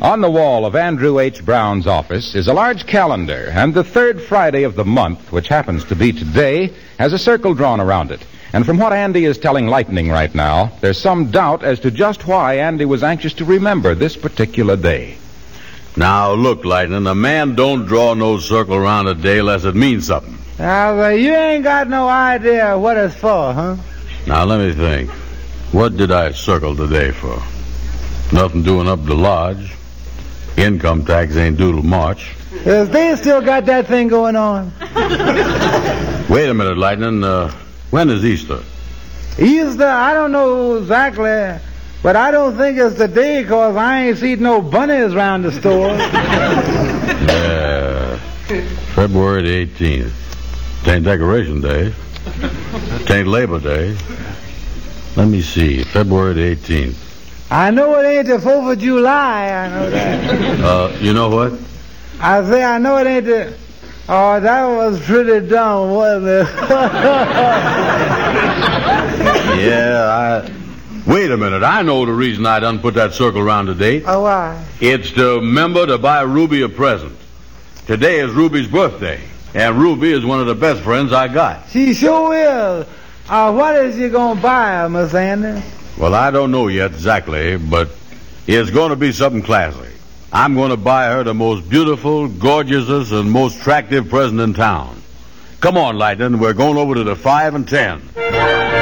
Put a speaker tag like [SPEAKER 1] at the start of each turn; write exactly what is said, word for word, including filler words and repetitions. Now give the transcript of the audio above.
[SPEAKER 1] On the wall of Andrew H. Brown's office is a large calendar, and the third Friday of the month, which happens to be today, has a circle drawn around it. And from what Andy is telling Lightning right now, there's some doubt as to just why Andy was anxious to remember this particular day.
[SPEAKER 2] Now, look, Lightning, a man don't draw no circle around a day unless it means something.
[SPEAKER 3] Now, well, you ain't got no idea what it's for, huh?
[SPEAKER 2] Now, let me think. What did I circle today for? Nothing doing up the lodge. Income tax ain't due till March.
[SPEAKER 3] Yes, they still got that thing going on.
[SPEAKER 2] Wait a minute, Lightning. Uh, when is Easter?
[SPEAKER 3] Easter, I don't know exactly, but I don't think it's the day because I ain't seen no bunnies around the store.
[SPEAKER 2] Yeah, February the eighteenth. Tain't Decoration Day. Tain't Labor Day. Let me see, February the eighteenth.
[SPEAKER 3] I know it ain't the fourth of July, I know that.
[SPEAKER 2] Uh, you know what?
[SPEAKER 3] I say I know it ain't the... Oh, that was pretty dumb, wasn't it?
[SPEAKER 2] Yeah, I... Wait a minute, I know the reason I done put that circle around the date.
[SPEAKER 3] Oh, why?
[SPEAKER 2] It's to remember to buy Ruby a present. Today is Ruby's birthday, and Ruby is one of the best friends I got.
[SPEAKER 3] She sure is. Uh, what is you gonna buy her, Miss Andy?
[SPEAKER 2] Well, I don't know yet exactly, but it's going to be something classy. I'm going to buy her the most beautiful, gorgeous, and most attractive present in town. Come on, Lightning, we're going over to the five and ten.